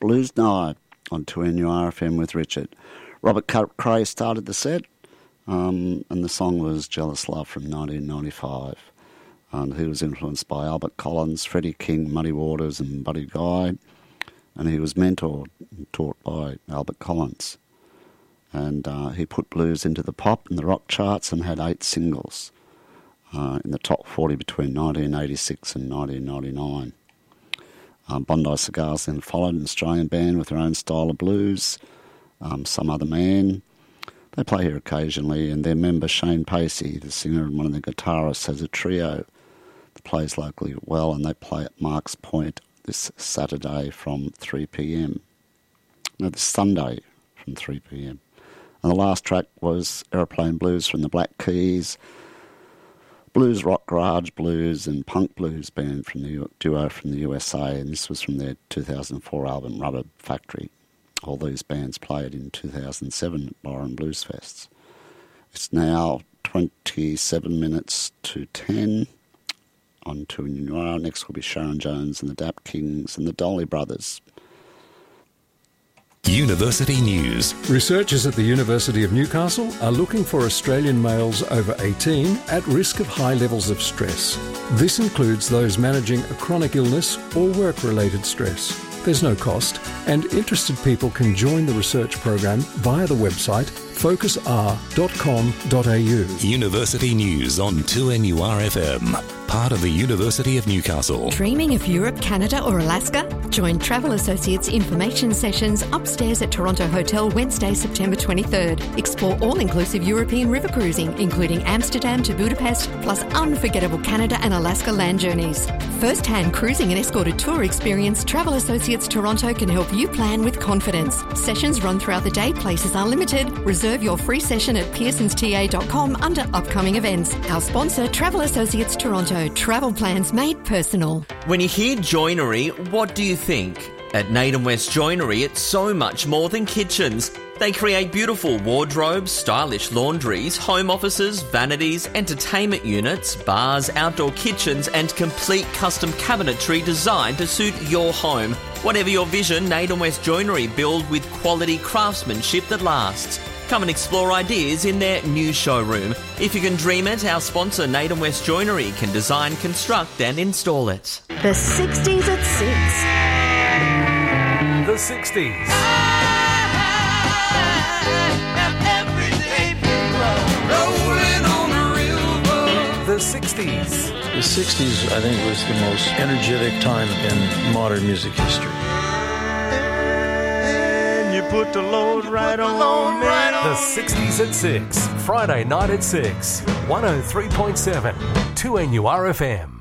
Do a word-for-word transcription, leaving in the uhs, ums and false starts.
Blues Night on two N U R F M with Richard. Robert Cray started the set, um, and the song was Jealous Love from nineteen ninety-five. And he was influenced by Albert Collins, Freddie King, Muddy Waters and Buddy Guy, and he was mentored and taught by Albert Collins. And uh, he put blues into the pop and the rock charts and had eight singles uh, in the top forty between nineteen eighty-six and nineteen ninety-nine. Um, Bondi Cigars then followed, an Australian band with their own style of blues, um, Some Other Man. They play here occasionally, and their member Shane Pacey, the singer and one of the guitarists, has a trio that plays locally well, and they play at Marks Point this Saturday from three p.m. No, this Sunday from three p.m. And the last track was Aeroplane Blues from the Black Keys, blues rock, garage blues and punk blues band from the U- duo from the U S A, and this was from their two thousand four album Rubber Factory. All these bands played in two thousand seven at Byron Blues Fests. It's now twenty-seven minutes to ten on two N U R. Next will be Sharon Jones and the Dap Kings and the Dolly Brothers. University News. Researchers at the University of Newcastle are looking for Australian males over eighteen at risk of high levels of stress. This includes those managing a chronic illness or work-related stress. There's no cost, and interested people can join the research program via the website focus r dot com dot a u. University News on two N U R F M, part of the University of Newcastle. Dreaming of Europe, Canada or Alaska? Join Travel Associates information sessions upstairs at Toronto Hotel Wednesday, September twenty-third. Explore all-inclusive European river cruising, including Amsterdam to Budapest, plus unforgettable Canada and Alaska land journeys. First-hand cruising and escorted tour experience, Travel Associates Toronto can help you plan with confidence. Sessions run throughout the day, places are limited. Reserve your free session at pearsons t a dot com under upcoming events. Our sponsor, Travel Associates Toronto. Travel plans made personal. When you hear joinery, what do you think? At Naden West Joinery, it's so much more than kitchens. They create beautiful wardrobes, stylish laundries, home offices, vanities, entertainment units, bars, outdoor kitchens, and complete custom cabinetry designed to suit your home. Whatever your vision, Naden West Joinery build with quality craftsmanship that lasts. Come and explore ideas in their new showroom. If you can dream it, our sponsor Naden West Joinery can design, construct and install it. The sixties at six. The sixties. The sixties. The sixties, I think, was the most energetic time in modern music history. And you put the load right on me. The sixties at six. Friday night at six. one oh three point seven. two N U R F M.